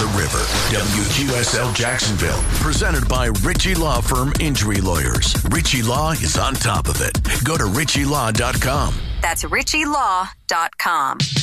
river. WQSL Jacksonville, presented by Ritchie Law Firm Injury Lawyers. Ritchie Law is on top of it. Go to ritchielaw.com. That's ritchielaw.com.